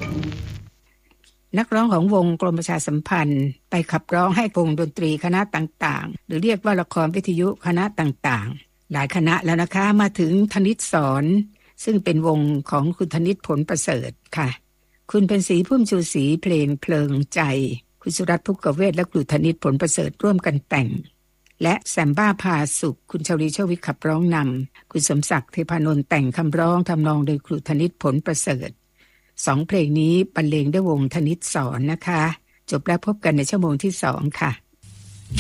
นักร้องของวงกรมประชาสัมพันธ์ไปขับร้องให้วงดนตรีคณะต่างๆหรือเรียกว่าละครวิทยุคณะต่างๆหลายคณะแล้วนะคะมาถึงธนิตสอนซึ่งเป็นวงของคุณธนิตผลประเสริฐค่ะคุณเป็นศรีพุ่มชูศรีเพลงเพลิงใจคุณสุรัตน์ภุกเวชและครูธนิตผลประเสริฐร่วมกันแต่งและแซมบ้าพาสุขคุณชลีโชวิทย์ขับร้องนำคุณสมศักดิ์เทพานนท์แต่งคำร้องทำนองโดยครูธนิตผลประเสริฐ2 เพลงนี้บรรเลงด้วยวงธนิตสอนนะคะจบแล้วพบกันในชั่วโมงที่2ค่ะ